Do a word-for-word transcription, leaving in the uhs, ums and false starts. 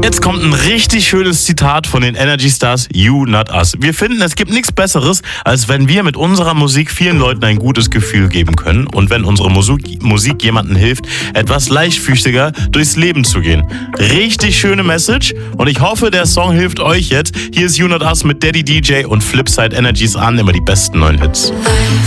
Jetzt kommt ein richtig schönes Zitat von den Energy Stars, You Not Us. Wir finden, es gibt nichts Besseres, als wenn wir mit unserer Musik vielen Leuten ein gutes Gefühl geben können und wenn unsere Musik, Musik jemandem hilft, etwas leichtfüßiger durchs Leben zu gehen. Richtig schöne Message und ich hoffe, der Song hilft euch jetzt. Hier ist You Not Us mit Daddy D J und Flipside Energies an, immer die besten neuen Hits.